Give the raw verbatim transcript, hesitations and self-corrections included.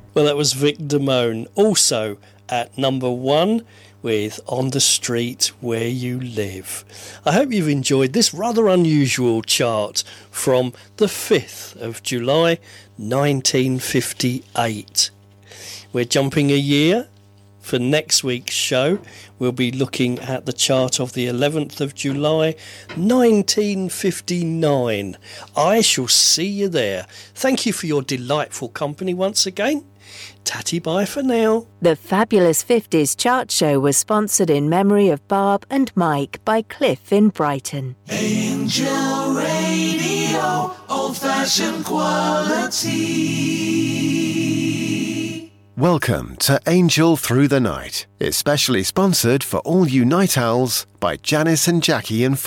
Well, that was Vic Damone, also at number one with On the Street Where You Live. I hope you've enjoyed this rather unusual chart from the fifth of July nineteen fifty-eight. We're jumping a year. For next week's show, we'll be looking at the chart of the eleventh of July nineteen fifty-nine. I shall see you there. Thank you for your delightful company once again. Tatty bye for now. The Fabulous fifties chart show was sponsored in memory of Barb and Mike by Cliff in Brighton. Angel Radio, old-fashioned quality. Welcome to Angel Through the Night, especially sponsored for all you night owls by Janice and Jackie and